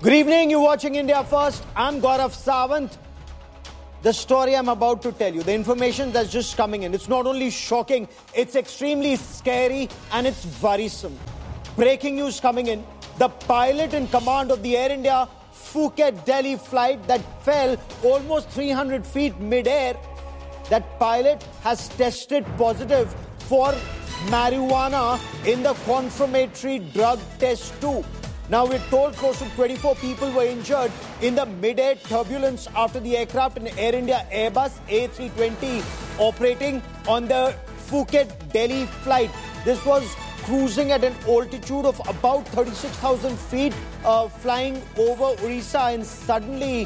Good evening, you're watching India First. I'm Gaurav Sawant. The story I'm about to tell you, the information that's just coming in, it's not only shocking, it's extremely scary and it's worrisome. Breaking news coming in, the pilot in command of the Air India Phuket-Delhi flight that fell almost 300 feet mid-air, that pilot has tested positive for marijuana in the confirmatory drug test too. Now, we're told close to 24 people were injured in the mid-air turbulence after the aircraft in Air India Airbus A320 operating on the Phuket-Delhi flight. This was cruising at an altitude of about 36,000 feet, flying over Orissa, and suddenly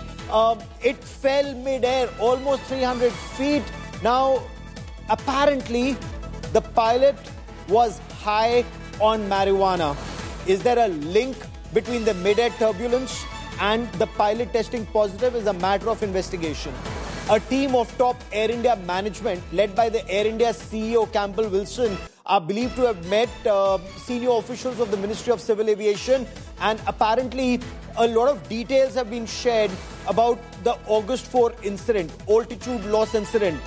it fell mid-air, almost 300 feet. Now, apparently, the pilot was high on marijuana. Is there a link between the mid-air turbulence and the pilot testing positive? Is a matter of investigation. A team of top Air India management led by the Air India CEO Campbell Wilson are believed to have met senior officials of the Ministry of Civil Aviation, and apparently a lot of details have been shared about the August 4 incident, altitude loss incident.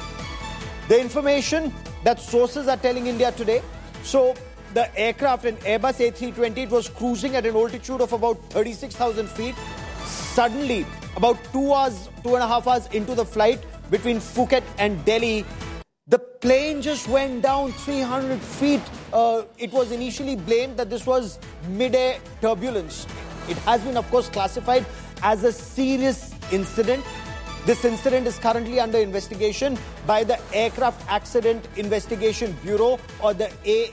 The information that sources are telling India today, so the aircraft, an Airbus A320, it was cruising at an altitude of about 36,000 feet. Suddenly, about 2.5 hours into the flight between Phuket and Delhi, the plane just went down 300 feet. It was initially blamed that this was mid-air turbulence. It has been, of course, classified as a serious incident. This incident is currently under investigation by the Aircraft Accident Investigation Bureau, or the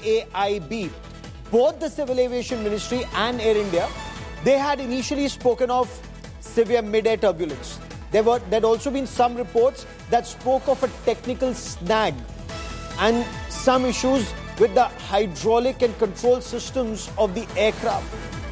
AAIB. Both the Civil Aviation Ministry and Air India, they had initially spoken of severe mid-air turbulence. There had also been some reports that spoke of a technical snag and some issues with the hydraulic and control systems of the aircraft.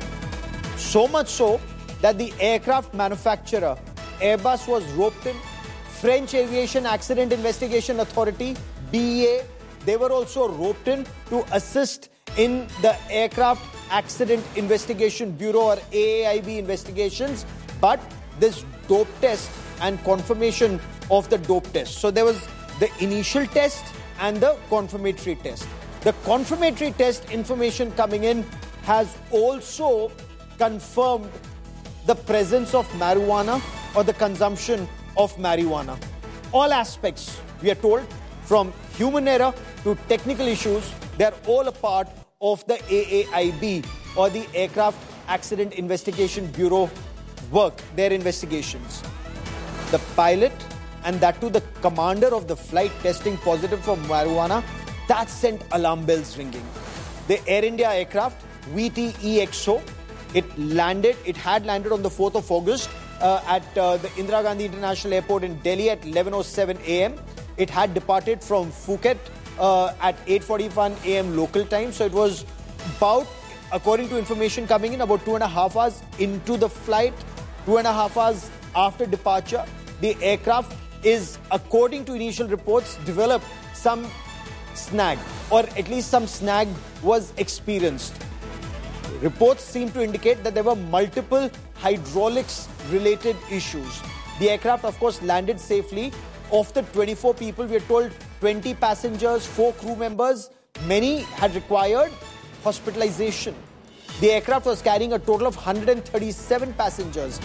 So much so that the aircraft manufacturer, Airbus, was roped in. French Aviation Accident Investigation Authority, BEA, they were also roped in to assist in the Aircraft Accident Investigation Bureau, or AAIB, investigations. But this dope test and confirmation of the dope test. So there was the initial test and the confirmatory test. The confirmatory test information coming in has also confirmed the presence of marijuana or the consumption of marijuana. All aspects, we are told, from human error to technical issues, they are all a part of the AAIB, or the Aircraft Accident Investigation Bureau work, their investigations. The pilot, and that too the commander of the flight, testing positive for marijuana, that sent alarm bells ringing. The Air India aircraft, VTEXO, it had landed on the 4th of August at the Indira Gandhi International Airport in Delhi at 11:07 a.m. It had departed from Phuket at 8:41 a.m. local time. So it was about, according to information coming in, about 2.5 hours into the flight, 2.5 hours after departure. The aircraft is, according to initial reports, developed some snag, or at least some snag was experienced. Reports seem to indicate that there were multiple hydraulics-related issues. The aircraft, of course, landed safely. Of the 24 people, we are told 20 passengers, 4 crew members, many had required hospitalization. The aircraft was carrying a total of 137 passengers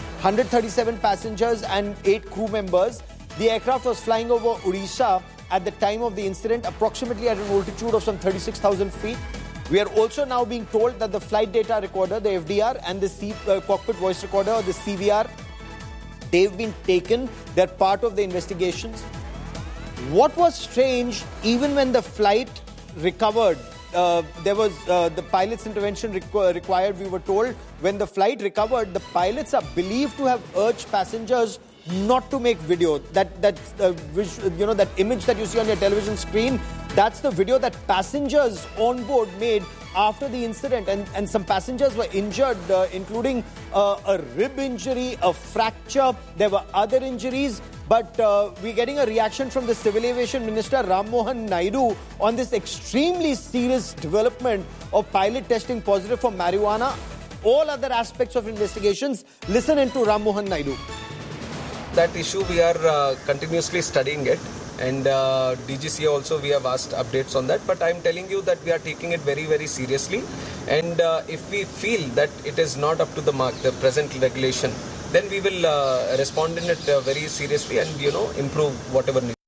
and 8 crew members. The aircraft was flying over Orissa at the time of the incident, approximately at an altitude of some 36,000 feet. We are also now being told that the flight data recorder, the FDR, and the cockpit voice recorder, or the CVR, they've been taken. They're part of the investigations. What was strange, even when the flight recovered, there was the pilot's intervention required, we were told. When the flight recovered, the pilots are believed to have urged passengers not to make video. That image that you see on your television screen, that's the video that passengers on board made after the incident, and some passengers were injured, including a rib injury, a fracture. There were other injuries, but we're getting a reaction from the Civil Aviation Minister Ram Mohan Naidu on this extremely serious development of pilot testing positive for marijuana. all other aspects of investigations. Listen into Ram Mohan Naidu. That issue, we are continuously studying it, and DGCA also, we have asked updates on that, but I'm telling you that we are taking it very, very seriously, and if we feel that it is not up to the mark, the present regulation, then we will respond in it very seriously and, improve whatever needs.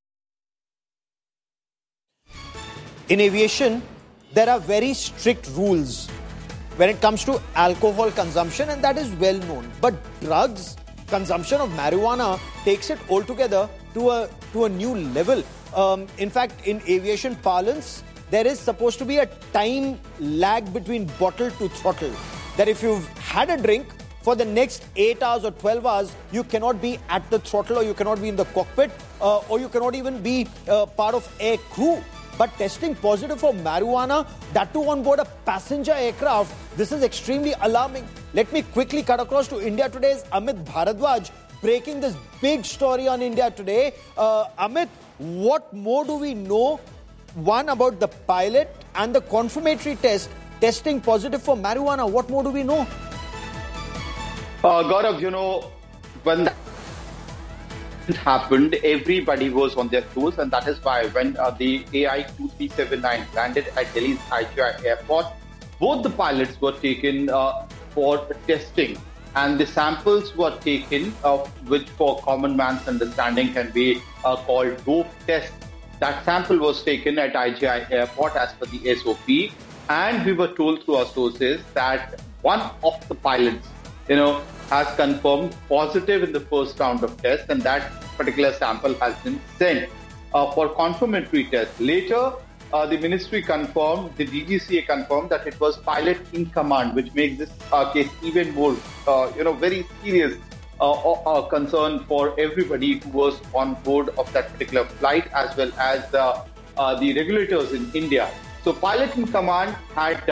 In aviation, there are very strict rules when it comes to alcohol consumption, and that is well known. But drugs, consumption of marijuana takes it altogether to a new level. In fact, in aviation parlance, there is supposed to be a time lag between bottle to throttle. That if you've had a drink, for the next 8 hours or 12 hours, you cannot be at the throttle, or you cannot be in the cockpit, or you cannot even be part of air crew. But testing positive for marijuana, that too on board a passenger aircraft, this is extremely alarming. Let me quickly cut across to India Today's Amit Bharadwaj, breaking this big story on India Today. Amit, what more do we know? One, about the pilot and the confirmatory test testing positive for marijuana. What more do we know? Gaurav, when that happened, everybody was on their toes, and that is why when the AI 2379 landed at Delhi's IGI airport, both the pilots were taken for testing, and the samples were taken, which for common man's understanding can be called dope test. That sample was taken at IGI airport as per the SOP, and we were told through our sources that one of the pilots, has confirmed positive in the first round of tests, and that particular sample has been sent for confirmatory test. Later, the ministry confirmed, the DGCA confirmed that it was pilot in command, which makes this case even more, very serious concern for everybody who was on board of that particular flight, as well as the regulators in India. So, pilot in command had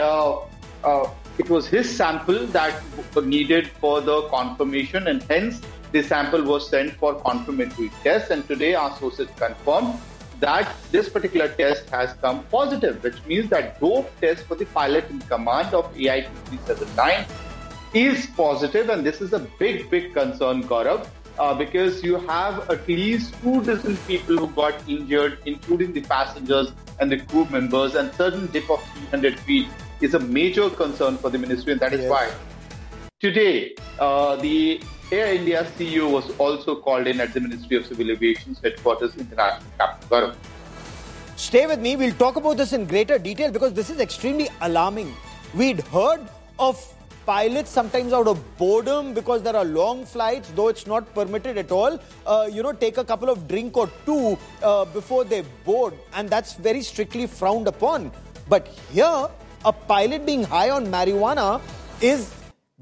it was his sample that needed further confirmation, and hence the sample was sent for confirmatory test. And today our sources confirmed that this particular test has come positive, which means that dope test for the pilot in command of AI 2379 is positive. And this is a big, big concern, Gaurav, because you have at least 24 people who got injured, including the passengers and the crew members, and certain dip of 300 feet is a major concern for the ministry, and that is why today the Air India CEO was also called in at the Ministry of Civil Aviation's headquarters, International Capital. Stay with me. We'll talk about this in greater detail because this is extremely alarming. We'd heard of pilots sometimes out of boredom because there are long flights, though it's not permitted at all, take a couple of drink or two before they board, and that's very strictly frowned upon. But here, a pilot being high on marijuana is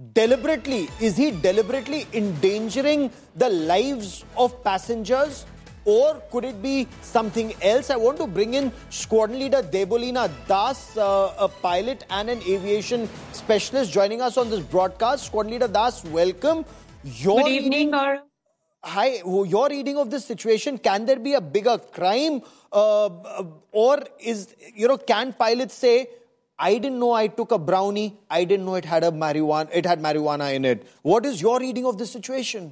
he deliberately endangering the lives of passengers, or could it be something else? I want to bring in Squadron Leader Debolina Das, a pilot and an aviation specialist, joining us on this broadcast. Squadron Leader Das, welcome. Good evening, Gaurav. Hi, your reading of this situation, can there be a bigger crime? Or can pilots say, I didn't know I took a brownie, I didn't know it had marijuana in it. What is your reading of this situation?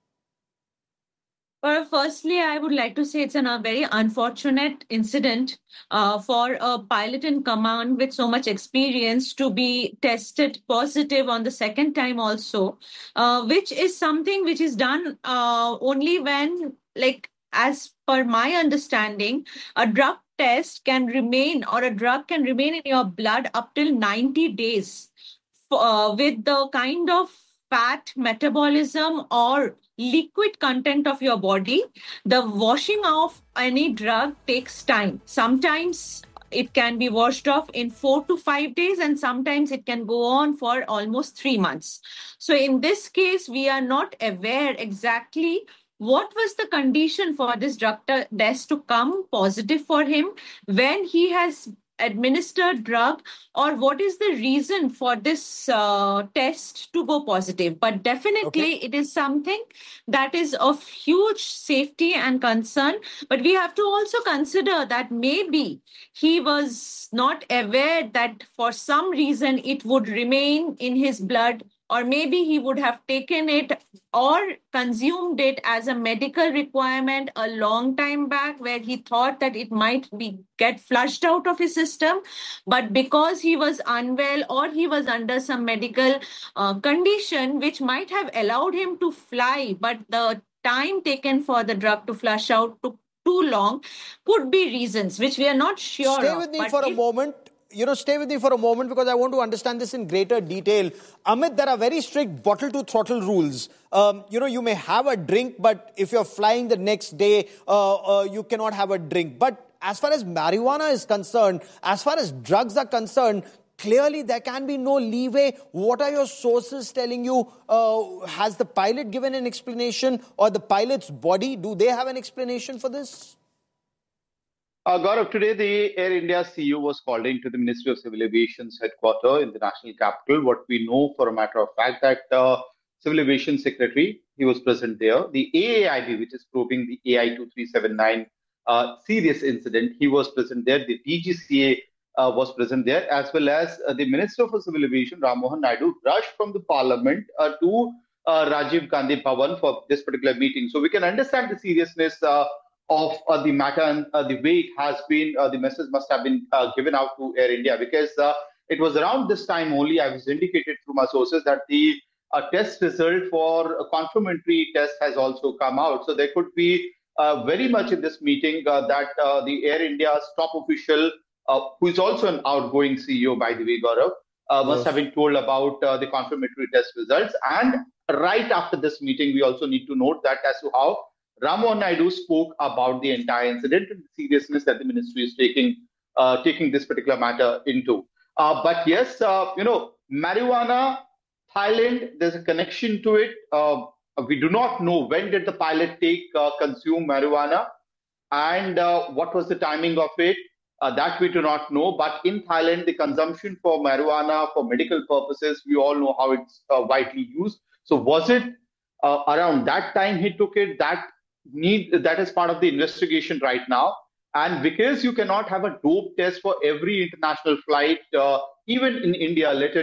Well, firstly, I would like to say it's a very unfortunate incident for a pilot in command with so much experience to be tested positive on the second time also, which is something which is done only when, as per my understanding, a drug test can remain, or a drug can remain in your blood up till 90 days with the kind of fat metabolism or liquid content of your body. The washing off any drug takes time. Sometimes it can be washed off in 4 to 5 days, and sometimes it can go on for almost 3 months. So in this case, we are not aware exactly what was the condition for this drug test to come positive for him when he has administered drug, or what is the reason for this test to go positive. But definitely it is something that is of huge safety and concern. But we have to also consider that maybe he was not aware that for some reason it would remain in his blood, or maybe he would have taken it or consumed it as a medical requirement a long time back, where he thought that it might get flushed out of his system. But because he was unwell, or he was under some medical condition which might have allowed him to fly, but the time taken for the drug to flush out took too long, could be reasons which we are not sure Stay of. with me for a moment. Stay with me for a moment, because I want to understand this in greater detail. Amit, there are very strict bottle to throttle rules. You may have a drink, but if you're flying the next day, you cannot have a drink. But as far as marijuana is concerned, as far as drugs are concerned, clearly there can be no leeway. What are your sources telling you? Has the pilot given an explanation, or the pilot's body? Do they have an explanation for this? Gaurav, today the Air India CEO was called into the Ministry of Civil Aviation's headquarters in the national capital. What we know for a matter of fact that Civil Aviation Secretary, he was present there. The AAIB, which is probing the AI 2379 serious incident, he was present there. The DGCA was present there, as well as the Minister for Civil Aviation, Ram Mohan Naidu, rushed from the Parliament to Rajiv Gandhi Bhavan for this particular meeting. So we can understand the seriousness of the matter, and the way it has been, the message must have been given out to Air India, because it was around this time only, I was indicated through my sources, that the test result for a confirmatory test has also come out. So there could be very much in this meeting that the Air India's top official, who is also an outgoing CEO, by the way, Gaurav, must have been told about the confirmatory test results. And right after this meeting, we also need to note that as to how Ram Mohan Naidu spoke about the entire incident and the seriousness that the ministry is taking this particular matter into. But yes, marijuana, Thailand, there's a connection to it. We do not know when did the pilot consume marijuana, and what was the timing of it. That we do not know. But in Thailand, the consumption for marijuana for medical purposes, we all know how it's widely used. So was it around that time he took it? That is part of the investigation right now. And because you cannot have a dope test for every international flight, even in India, let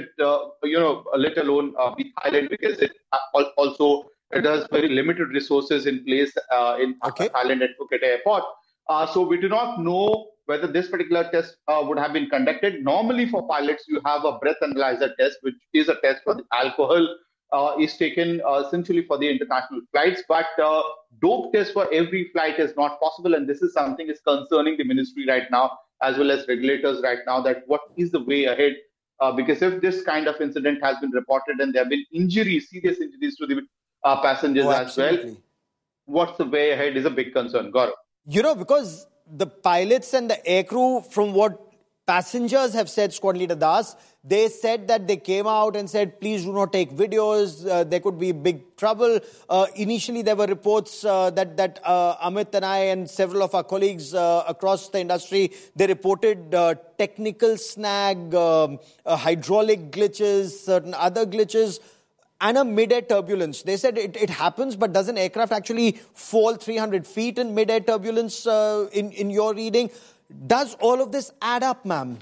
alone be Thailand, because it also does very limited resources in place in Thailand at Phuket Airport. So we do not know whether this particular test would have been conducted. Normally for pilots, you have a breath analyzer test, which is a test for the alcohol is taken essentially for the international flights, but dope test for every flight is not possible, and this is something is concerning the ministry right now, as well as regulators right now, that what is the way ahead, because if this kind of incident has been reported and there have been serious injuries to the passengers as well, what's the way ahead is a big concern, Gaurav. Because the pilots and the aircrew, from what passengers have said, Squad Leader Das, they said that they came out and said, please do not take videos. There could be big trouble. Initially, there were reports that Amit and I and several of our colleagues across the industry, they reported technical snag, hydraulic glitches, certain other glitches, and a mid-air turbulence. They said it happens, but does an aircraft actually fall 300 feet in mid-air turbulence in your reading? Does all of this add up, ma'am?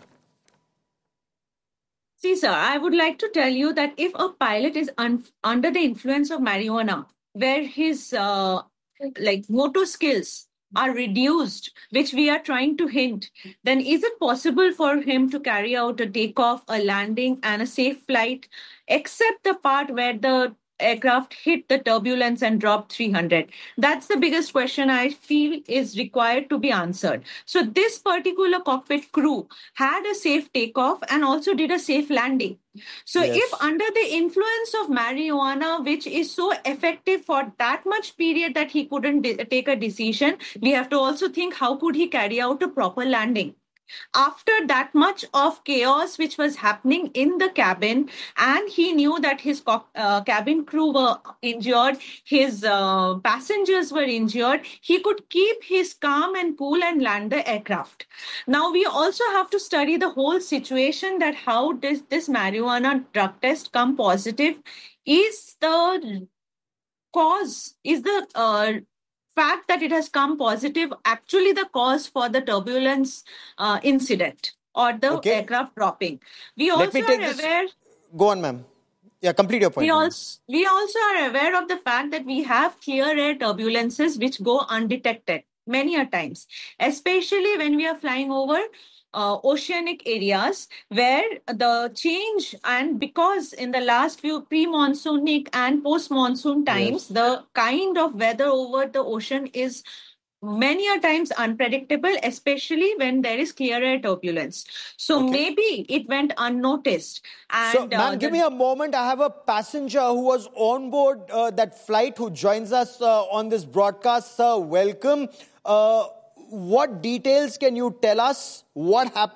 See, sir, I would like to tell you that if a pilot is under the influence of marijuana, where his motor skills are reduced, which we are trying to hint, then is it possible for him to carry out a takeoff, a landing, and a safe flight, except the part where the aircraft hit the turbulence and dropped 300? That's the biggest question I feel is required to be answered. So this particular cockpit crew had a safe takeoff and also did a safe landing. So if under the influence of marijuana, which is so effective for that much period that he couldn't take a decision, we have to also think how could he carry out a proper landing. after that much of chaos which was happening in the cabin, and he knew that his cabin crew were injured, his passengers were injured, he could keep his calm and cool and land the aircraft. Now we also have to study the whole situation, that how does this marijuana drug test come positive? Is the cause, is the fact that it has come positive actually the cause for the turbulence incident or the aircraft dropping? We also are aware. Go on, ma'am. Yeah, complete your point. We also are aware of the fact that we have clear air turbulences which go undetected many a times, especially when we are flying over oceanic areas where the change, and because in the last few pre-monsoonic and post-monsoon times, the kind of weather over the ocean is many a times unpredictable, especially when there is clear air turbulence. So maybe it went unnoticed. And so, ma'am, give me a moment. I have a passenger who was on board that flight who joins us on this broadcast. Sir, welcome. What details can you tell us? What happened?